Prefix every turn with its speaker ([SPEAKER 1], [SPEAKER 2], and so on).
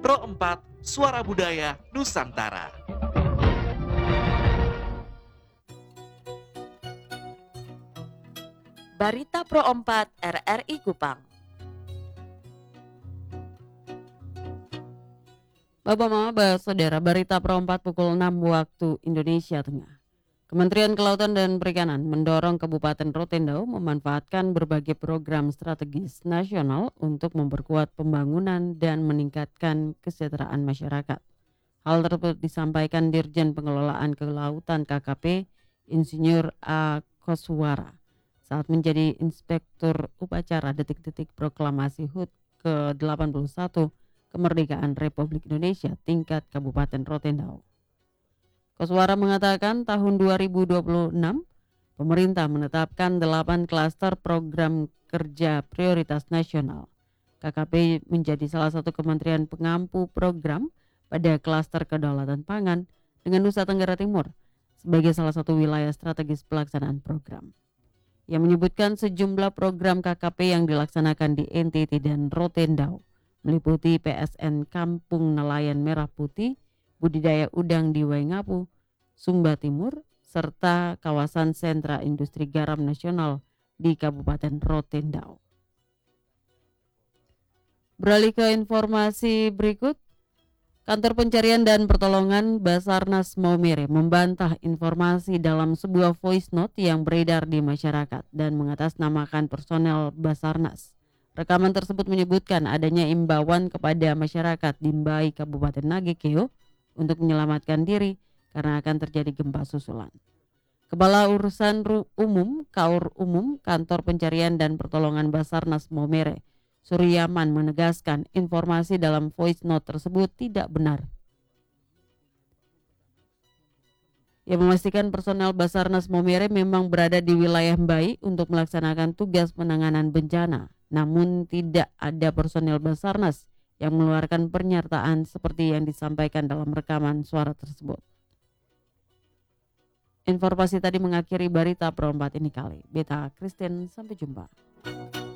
[SPEAKER 1] Pro 4 Suara Budaya Nusantara.
[SPEAKER 2] Barita Pro 4 RRI Kupang. Bapak Mama Saudara, Barita Pro 4 pukul 6 waktu Indonesia Tengah. Kementerian Kelautan dan Perikanan mendorong Kabupaten Rotendao memanfaatkan berbagai program strategis nasional untuk memperkuat pembangunan dan meningkatkan kesejahteraan masyarakat. Hal tersebut disampaikan Dirjen Pengelolaan Kelautan KKP Insinyur A. Koswara saat menjadi Inspektur Upacara Detik-Detik Proklamasi HUT ke-81 Kemerdekaan Republik Indonesia tingkat Kabupaten Rotendao. Koswara mengatakan tahun 2026 pemerintah menetapkan 8 klaster program kerja prioritas nasional. KKP menjadi salah satu kementerian pengampu program pada klaster kedaulatan pangan dengan Nusa Tenggara Timur sebagai salah satu wilayah strategis pelaksanaan program. Ia menyebutkan sejumlah program KKP yang dilaksanakan di NTT dan Rotendao meliputi PSN Kampung Nelayan Merah Putih, budidaya udang di Waingapu, Sumba Timur, serta kawasan sentra industri garam nasional di Kabupaten Rotendao. Beralih ke informasi berikut, Kantor Pencarian dan Pertolongan Basarnas Maumere membantah informasi dalam sebuah voice note yang beredar di masyarakat dan mengatasnamakan personel Basarnas. Rekaman tersebut menyebutkan adanya imbauan kepada masyarakat di Mbai Kabupaten Nagekeo untuk menyelamatkan diri karena akan terjadi gempa susulan. Kepala Urusan Umum Kaur Umum Kantor Pencarian dan Pertolongan Basarnas Maumere, Suryaman, menegaskan informasi dalam voice note tersebut tidak benar. Ia memastikan personel Basarnas Maumere memang berada di wilayah Mbai untuk melaksanakan tugas penanganan bencana. Namun tidak ada personel Basarnas yang mengeluarkan pernyataan seperti yang disampaikan dalam rekaman suara tersebut. Informasi tadi mengakhiri Barita Pro 4 ini kali. Beta Kristen, sampai jumpa.